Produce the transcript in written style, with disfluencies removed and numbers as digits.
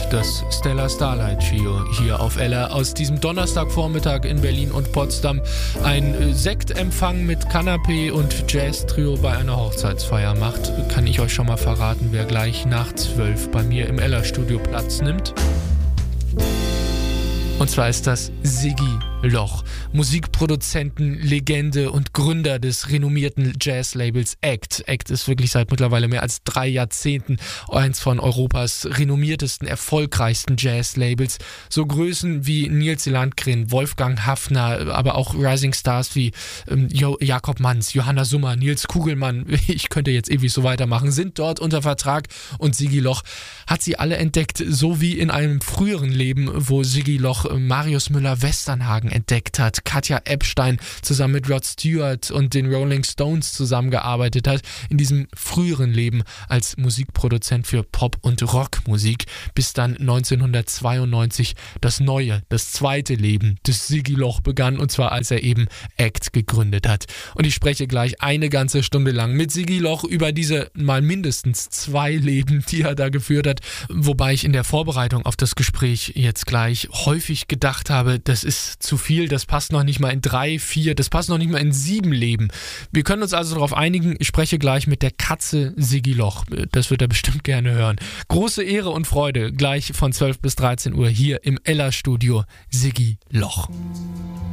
das Stellar Starlight Trio hier auf LR aus diesem Donnerstagvormittag in Berlin und Potsdam. Ein Sektempfang mit Kanapé und Jazz-Trio bei einer Hochzeitsfeier macht, kann ich euch schon mal verraten, wer gleich nach 12 bei mir im LR-Studio Platz nimmt. Und zwar ist das Siggi Loch, Musikproduzenten, Legende und Gründer des renommierten Jazz-Labels ACT. ACT ist wirklich seit mittlerweile mehr als 3 Jahrzehnten eins von Europas renommiertesten, erfolgreichsten Jazz-Labels. So Größen wie Nils Landgren, Wolfgang Haffner, aber auch Rising Stars wie Jakob Manns, Johanna Summer, Nils Kugelmann, ich könnte jetzt ewig so weitermachen, sind dort unter Vertrag und Siggi Loch hat sie alle entdeckt, so wie in einem früheren Leben, wo Siggi Loch Marius Müller-Westernhagen entdeckt hat, Katja Epstein zusammen mit Rod Stewart und den Rolling Stones zusammengearbeitet hat, in diesem früheren Leben als Musikproduzent für Pop- und Rockmusik, bis dann 1992 das zweite Leben des Siggi Loch begann, und zwar als er eben ACT gegründet hat. Und ich spreche gleich eine ganze Stunde lang mit Siggi Loch über diese mal mindestens 2 Leben, die er da geführt hat, wobei ich in der Vorbereitung auf das Gespräch jetzt gleich häufig gedacht habe, das ist zu viel, das passt noch nicht mal in 3, 4, das passt noch nicht mal in 7 Leben. Wir können uns also darauf einigen, ich spreche gleich mit der Katze Siggi Loch. Das wird er bestimmt gerne hören. Große Ehre und Freude, gleich von 12 bis 13 Uhr hier im LR-Studio Siggi Loch.